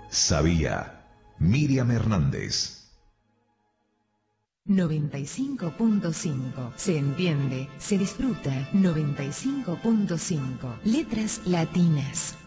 Sabía. Miriam Hernández. 95.5. Se entiende, se disfruta. 95.5. Letras latinas.